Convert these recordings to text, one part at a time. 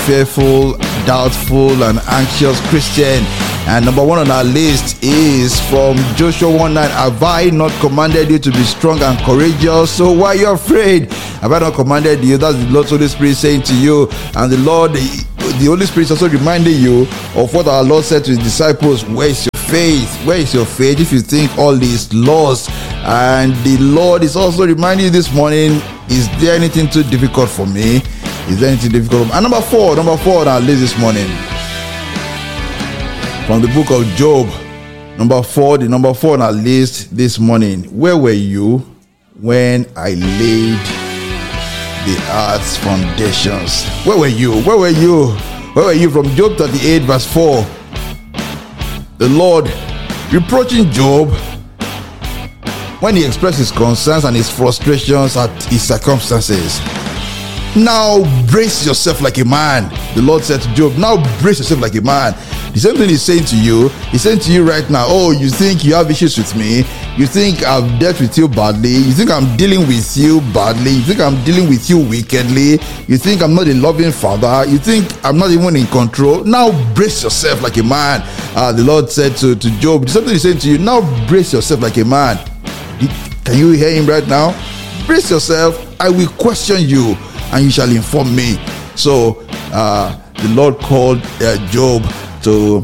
fearful, doubtful, and anxious Christian. And number one on our list is from Joshua 1:9. Have I not commanded you to be strong and courageous? So why are you afraid? Have I not commanded you? That's the Lord's Holy Spirit saying to you. And the Holy Spirit is also reminding you of what our Lord said to his disciples. Where is your faith? Where is your faith if you think all is lost? And the Lord is also reminding you this morning, is there anything too difficult for me? Is there anything difficult? And number four on our list this morning, from the book of Job, number four on our list this morning. Where were you when I laid the earth's foundations? Where were you? Where were you? Where were you? From Job 38 verse 4. The Lord reproaching Job when he expressed his concerns and his frustrations at his circumstances. Now brace yourself like a man. The Lord said to Job, now brace yourself like a man. The same thing he's saying to you. He's saying to you right now, oh, you think you have issues with me? You think I've dealt with you badly? You think I'm dealing with you badly? You think I'm dealing with you wickedly? You think I'm not a loving father? You think I'm not even in control? Now brace yourself like a man. The Lord said to Job, the same thing he's saying to you, now brace yourself like a man. Can you hear him right now? Brace yourself. I will question you and you shall inform me. So the Lord called Job to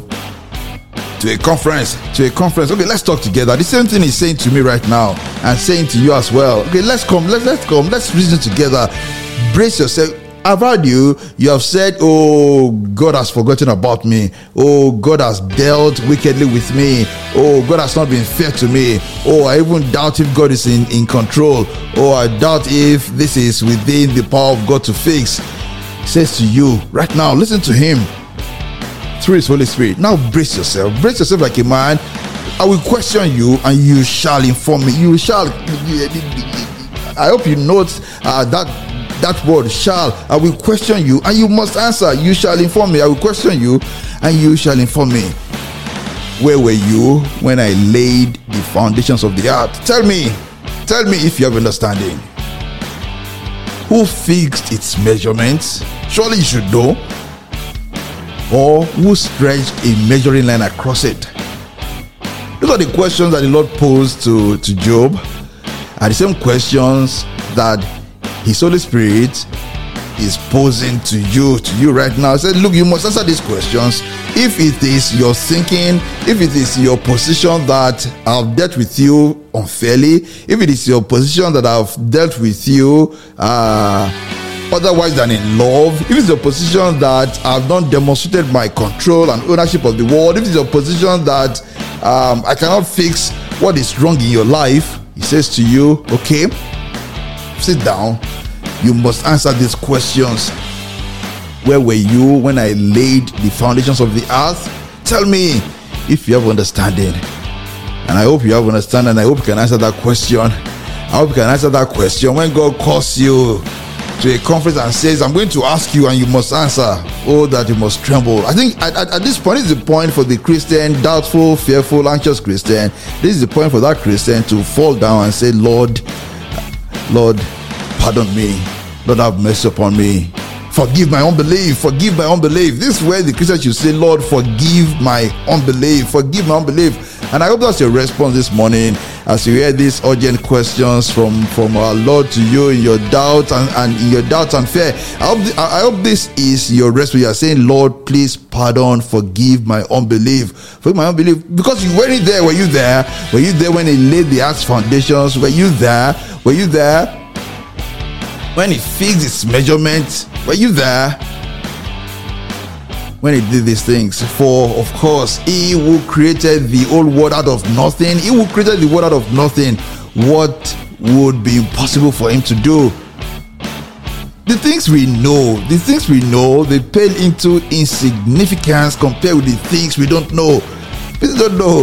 a conference. Okay, let's talk together. The same thing he's saying to me right now and saying to you as well. Okay, let's come, let's reason together. Brace yourself. I've heard you have said, oh, God has forgotten about me. Oh, God has dealt wickedly with me. Oh, God has not been fair to me. Oh, I even doubt if God is in control. Oh, I doubt if this is within the power of God to fix. He says to you right now, listen to him through his Holy Spirit. Now brace yourself like a man. I will question you and you shall inform me. You shall. I hope you note that word shall. I will question you and you must answer. You shall inform me. I will question you and you shall inform me. Where were you when I laid the foundations of the earth? Tell me if you have understanding. Who fixed its measurements? Surely you should know. Or who stretched a measuring line across it? Those are the questions that the Lord posed to Job, are the same questions that his Holy Spirit is posing to you right now. He said, look, you must answer these questions. If it is your thinking, if it is your position that I've dealt with you unfairly, if it is your position that I've dealt with you otherwise than in love, if it's your position that I've not demonstrated my control and ownership of the world, if it's your position that I cannot fix what is wrong in your life, he says to you, okay, sit down. You must answer these questions. Where were you when I laid the foundations of the earth? Tell me if you have understanding. And I hope you have understanding, and I hope you can answer that question. I hope you can answer that question when God calls you to a conference and says, I'm going to ask you and you must answer. Oh, that you must tremble. I think at this point, this is the point for the Christian, doubtful, fearful, anxious Christian. This is the point for that Christian to fall down and say, Lord, pardon me. Lord, have mercy upon me. Forgive my unbelief. Forgive my unbelief. This is where the Christian should say, Lord, forgive my unbelief. Forgive my unbelief. And I hope that's your response this morning as you hear these urgent questions from our Lord to you in your doubt and in your doubts and fear. I hope this is your response. You are saying, Lord, please pardon, forgive my unbelief. Forgive my unbelief. Because you weren't there. Were you there? Were you there when he laid the earth's foundations? Were you there? Were you there when he fixed its measurements? Were you there when he did these things? For of course, he who created the whole world out of nothing, he who created the world out of nothing, what would be impossible for him to do? The things we know, they pale into insignificance compared with the things we don't know. People don't know.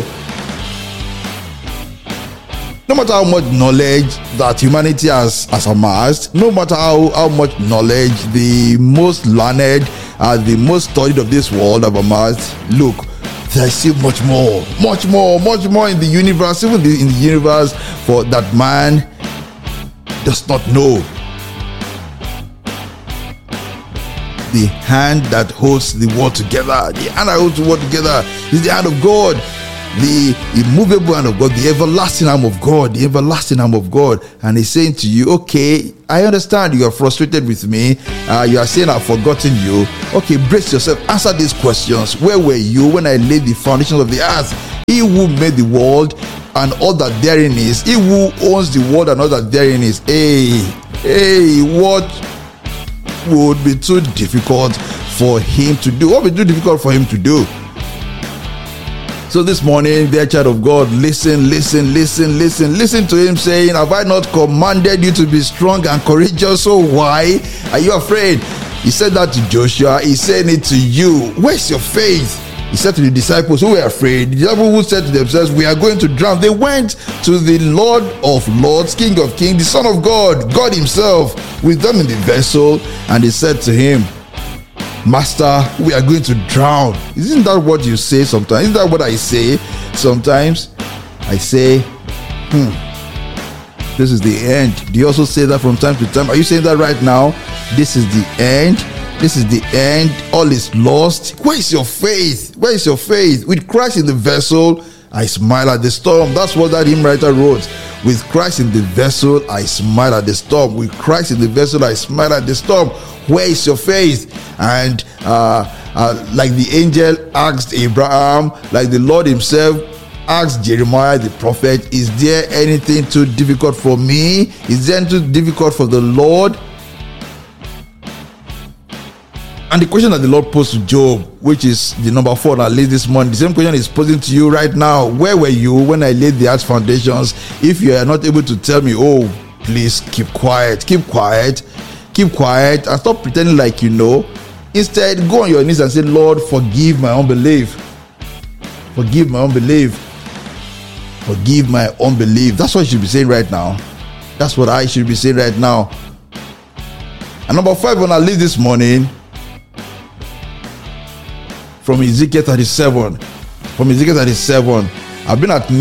No matter how much knowledge that humanity has amassed, no matter how much knowledge the most learned, the most studied of this world have amassed, look, there is still much more in the universe, even in the universe for that man does not know. the hand that holds the world together. The hand that holds the world together is the hand of God. The immovable hand of God, the everlasting arm of God, the everlasting arm of God. And he's saying to you, okay, I understand you are frustrated with me. You are saying I've forgotten you. Okay, brace yourself. Answer these questions. Where were you when I laid the foundations of the earth? He who made the world and all that therein is, he who owns the world and all that therein is. Hey, what would be too difficult for him to do? What would be too difficult for him to do? So this morning, dear child of God, listen to him saying, have I not commanded you to be strong and courageous? So why are you afraid? He said that to Joshua. He's saying it to you. Where's your faith? He said to the disciples who were afraid, the disciples who said to themselves, we are going to drown. They went to the Lord of Lords, King of Kings, the Son of God, God himself, with them in the vessel. And they said to him, Master, we are going to drown. Isn't that what you say sometimes? Isn't that what I say sometimes? I say, this is the end. Do you also say that from time to time? Are you saying that right now? This is the end. This is the end. All is lost. Where is your faith? Where is your faith? With Christ in the vessel, I smile at the storm. That's what that hymn writer wrote. With Christ in the vessel, I smile at the storm. With Christ in the vessel, I smile at the storm. Where is your faith? And like the angel asked Abraham, like the Lord himself asked Jeremiah the prophet, is there anything too difficult for me? Is there anything too difficult for the Lord? And the question that the Lord posed to Job, which is the number 4 that I laid this morning, the same question is posing to you right now. Where were you when I laid the earth's foundations? If you are not able to tell me, oh, please keep quiet, and stop pretending like you know. Instead, go on your knees and say, Lord, forgive my unbelief. Forgive my unbelief. Forgive my unbelief. That's what you should be saying right now. That's what I should be saying right now. And number 5 on our list this morning, from Ezekiel 37. From Ezekiel 37. I've been at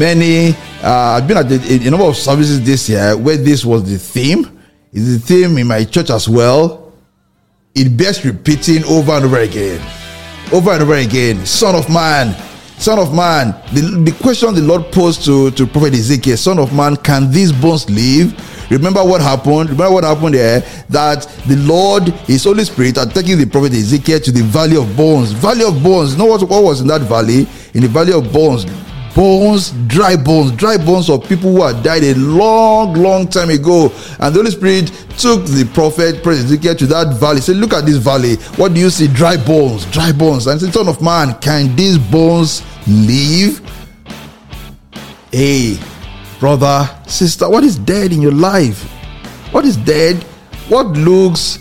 a number of services this year where this was the theme. It's the theme in my church as well. It bears repeating over and over again. Over and over again. Son of man. The question the Lord posed to Prophet Ezekiel, son of man, can these bones live? Remember what happened there? That the Lord, his Holy Spirit, are taking the prophet Ezekiel to the valley of bones. Valley of bones. You know what was in that valley? In the valley of bones. Dry bones of people who had died a long time ago. And the Holy Spirit took the prophet Ezekiel to that valley. He said, look at this valley. What do you see? Dry bones. And he said, son of man, can these bones live? Hey, brother, sister, what is dead in your life? What is dead? What looks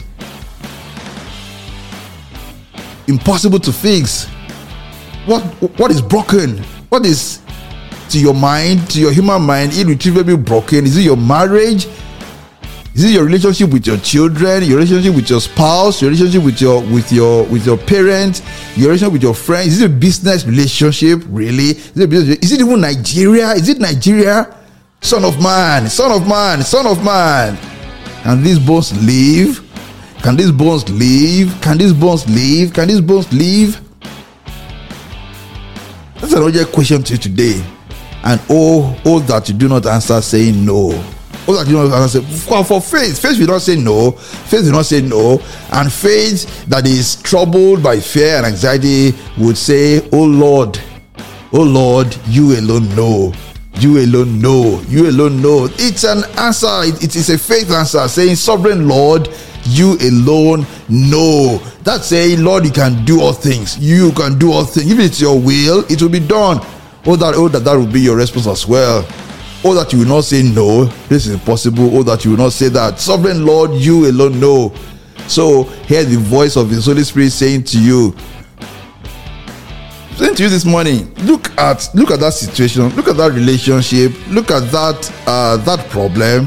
impossible to fix? What is broken? What is, to your mind, to your human mind, irretrievably broken? Is it your marriage? Is it your relationship with your children, your relationship with your spouse, your relationship with your parents, your relationship with your friends? Is it a business relationship? Really? Is it even Nigeria? Is it Nigeria? Son of man. Can these bones live? Can these bones live? That's an urgent question to you today. And oh that you do not answer saying no. Oh, that you do not answer. For faith will not say no. Faith will not say no. And faith that is troubled by fear and anxiety would say, oh Lord, you alone know. It's an answer. It is a faith answer saying, sovereign Lord, you alone know. That's saying, Lord, you can do all things. You can do all things. If it's your will, it will be done. Oh, that will be your response as well. Oh, that you will not say no, this is impossible. Oh, that you will not say that. Sovereign Lord, you alone know. So hear the voice of His Holy Spirit saying to you this morning, look at that situation, look at that relationship, look at that problem.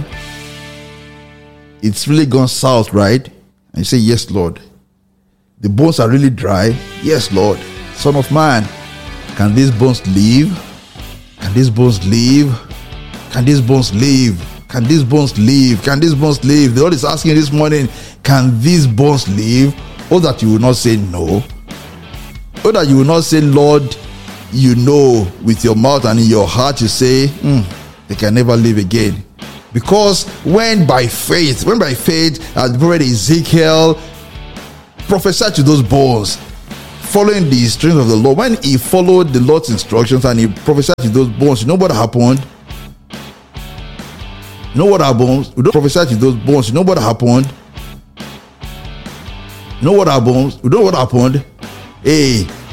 It's really gone south, right? And you say, yes, Lord. The bones are really dry. Yes, Lord. Son of man, can these bones live? Can these bones live? Can these bones live? Can these bones live? Can these bones live? The Lord is asking this morning, can these bones live? Oh, that you will not say no. Oh, that you will not say, Lord, you know, with your mouth and in your heart you say, they can never live again. Because when by faith, as the prophet Ezekiel prophesied to those bones, following the instructions of the Lord, when he followed the Lord's instructions and he prophesied to those bones, you know what happened? You know what happens? We don't prophesy to those bones. You know what happened? You know what happens? You know what happened? Hey,